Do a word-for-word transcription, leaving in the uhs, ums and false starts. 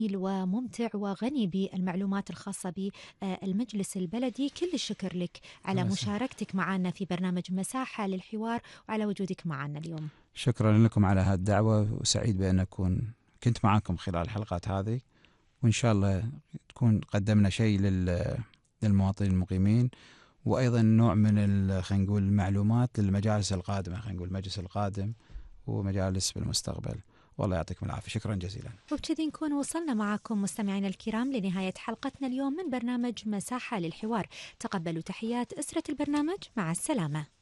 وممتع وغني بالمعلومات الخاصة بالمجلس البلدي. كل الشكر لك على الله يسلمك. مشاركتك معنا في برنامج مساحة للحوار وعلى وجودك معنا اليوم. شكرا لكم على هذه الدعوة، وسعيد بأن أكون كنت معكم خلال الحلقات هذه، وإن شاء الله تكون قدمنا شيء لل- للمواطنين المقيمين، وأيضا نوع من ال- خلينا نقول المعلومات للمجالس القادمة، خلينا نقول المجلس القادم ومجالس بالمستقبل. والله يعطيكم العافية، شكرا جزيلا. وبكذي نكون وصلنا معكم مستمعينا الكرام لنهاية حلقتنا اليوم من برنامج مساحة للحوار. تقبلوا تحيات أسرة البرنامج، مع السلامة.